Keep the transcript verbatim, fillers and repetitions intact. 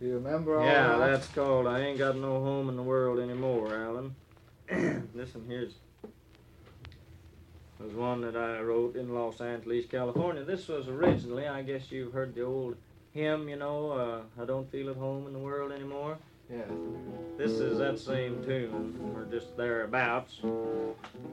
you remember all Yeah, that? that's called I Ain't Got No Home in the World Anymore, Alan. This one here's was one that I wrote in Los Angeles, California. This was originally, I guess you've heard the old hymn, you know, uh, I Don't Feel at Home in the World Anymore. Yes. This is that same tune, or just thereabouts.